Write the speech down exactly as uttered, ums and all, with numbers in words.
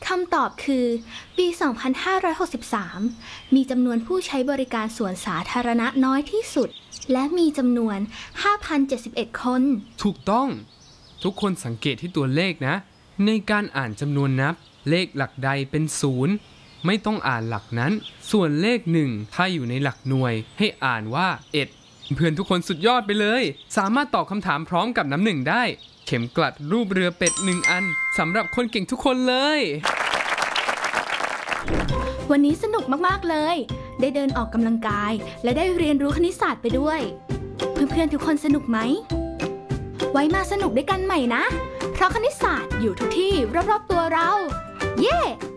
คำตอบคือปี สองพันห้าร้อยหกสิบสาม มีจำนวนผู้ใช้บริการสวนสาธารณะน้อยที่สุดและมีจำนวน ห้าพันเจ็ดสิบเอ็ด คนถูกต้องทุกคนสังเกตที่ตัวเลขนะในการอ่านจำนวนนับเลขหลักใดเป็นศูนย์ไม่ต้องอ่านหลักนั้นส่วนเลขหนึ่งถ้าอยู่ในหลักหน่วยให้อ่านว่าเอ็ดเพื่อนทุกคนสุดยอดไปเลยสามารถตอบคำถามพร้อมกับน้ำหนึ่งได้เข็มกลัดรูปเรือเป็ดหนึ่งอันสำหรับคนเก่งทุกคนเลยวันนี้สนุกมากๆเลยได้เดินออกกำลังกายและได้เรียนรู้คณิตศาสตร์ไปด้วยเพื่อนๆทุกคนสนุกไหมไว้มาสนุกด้วยกันใหม่นะเพราะคณิตศาสตร์อยู่ทุกที่รอบๆตัวเราเย้ yeah!